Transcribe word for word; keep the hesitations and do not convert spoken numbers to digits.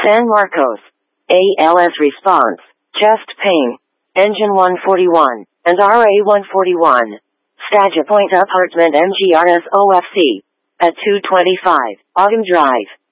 San Marcos. A L S response, chest pain, engine one forty-one, and R A one forty-one. Staja Point apartment M G R S O F C. At two twenty-five, Autumn Drive.